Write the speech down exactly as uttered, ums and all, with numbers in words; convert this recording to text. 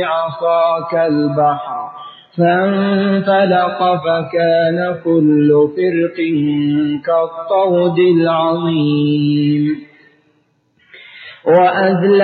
عصاك البحر فانفلق فكان كل فرق كالطود العظيم.